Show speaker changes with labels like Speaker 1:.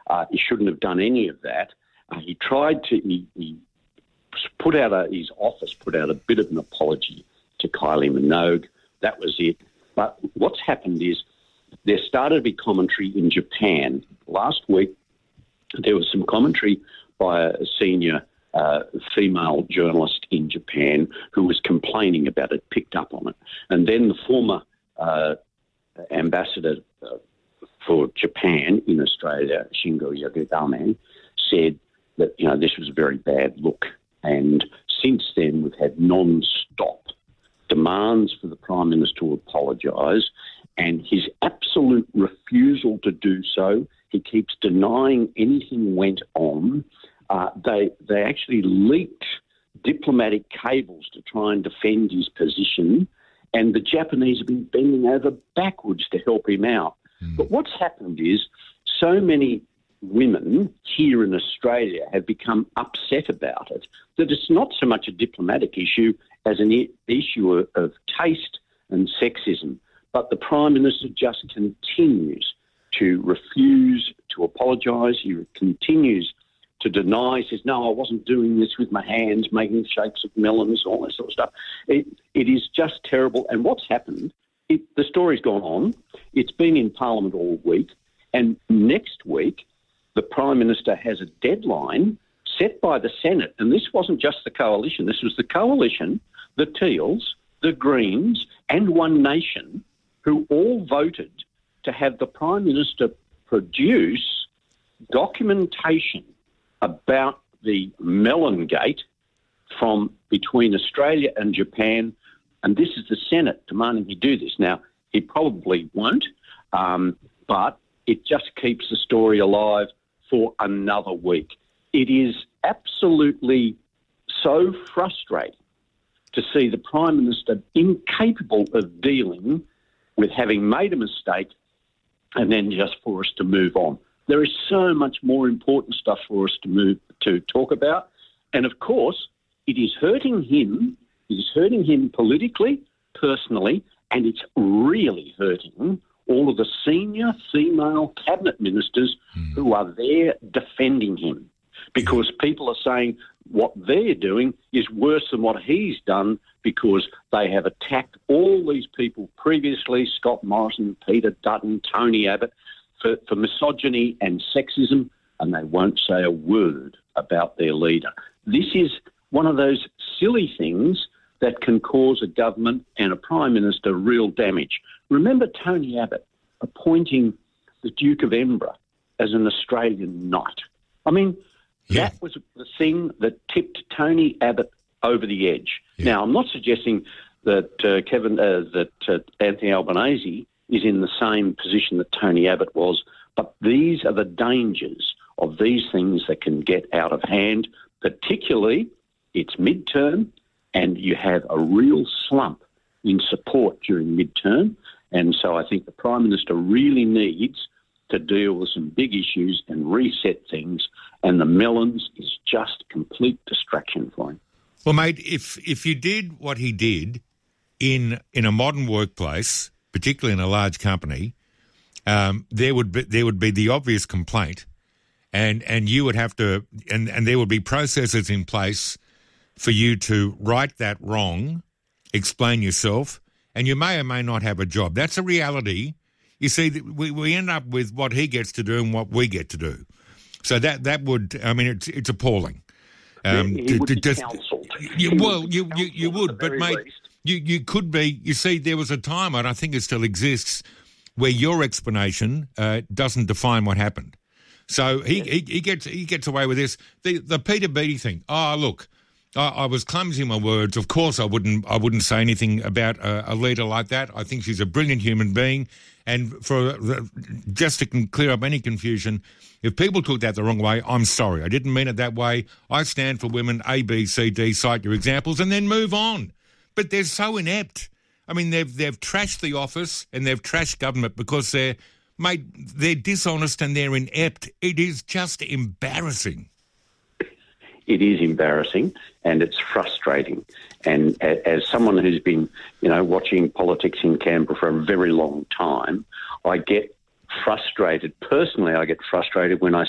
Speaker 1: He shouldn't have done any of that. He tried to. He put out his office put out a bit of an apology to Kylie Minogue. That was it. But what's happened is there started to be commentary in Japan. Last week, there was some commentary by a senior female journalist in Japan who was complaining about it, picked up on it. And then the former ambassador for Japan in Australia, Shingo Yagudame, said that, this was a very bad look. And since then, we've had non-stop demands for the Prime Minister to apologise, and his absolute refusal to do so. He keeps denying anything went on. They actually leaked diplomatic cables to try and defend his position, and the Japanese have been bending over backwards to help him out. But what's happened is so many women here in Australia have become upset about it that it's not so much a diplomatic issue as an issue of taste and sexism. But the Prime Minister just continues to refuse to apologise. He continues to deny. He says, no, I wasn't doing this with my hands, making shapes of melons, all that sort of stuff. It is just terrible. And what's happened, the story's gone on. It's been in Parliament all week. And next week, the Prime Minister has a deadline set by the Senate. And this wasn't just the Coalition. This was the Coalition, the Teals, the Greens and One Nation, who all voted to have the Prime Minister produce documentation about the melon gate from between Australia and Japan. And this is the Senate demanding he do this. Now, he probably won't, but it just keeps the story alive for another week. It is absolutely so frustrating to see the Prime Minister incapable of dealing with having made a mistake and then just for us to move on. There is so much more important stuff for us to talk about. And, of course, it is hurting him. It is hurting him politically, personally, and it's really hurting all of the senior female cabinet ministers who are there defending him, because people are saying what they're doing is worse than what he's done because they have attacked all these people previously, Scott Morrison, Peter Dutton, Tony Abbott, for misogyny and sexism, and they won't say a word about their leader. This is one of those silly things that can cause a government and a Prime Minister real damage. Remember Tony Abbott appointing the Duke of Edinburgh as an Australian knight. I mean, that was the thing that tipped Tony Abbott over the edge. Yeah. Now, I'm not suggesting that Anthony Albanese is in the same position that Tony Abbott was, but these are the dangers of these things that can get out of hand, particularly it's midterm and you have a real slump in support during midterm. And so I think the Prime Minister really needs to deal with some big issues and reset things, and the melons is just complete distraction for him.
Speaker 2: Well, mate, if you did what he did in a modern workplace, particularly in a large company, there would be the obvious complaint, and you would have to, and there would be processes in place for you to right that wrong, explain yourself, and you may or may not have a job. That's a reality. You see, we end up with what he gets to do and what we get to do. So that would, I mean, it's appalling.
Speaker 1: He would be counselled.
Speaker 2: You would, but mate, you could be. You see, there was a time, and I think it still exists, where your explanation doesn't define what happened. So he gets away with this. The Peter Beattie thing. Oh, look, I was clumsy in my words. Of course, I wouldn't say anything about a leader like that. I think she's a brilliant human being. And just to clear up any confusion, if people took that the wrong way, I'm sorry. I didn't mean it that way. I stand for women, A, B, C, D, cite your examples, and then move on. But they're so inept. I mean, they've trashed the office and they've trashed government because they're dishonest and they're inept. It is just embarrassing.
Speaker 1: It is embarrassing and it's frustrating. And as someone who's been, watching politics in Canberra for a very long time, I get frustrated. Personally, I get frustrated when I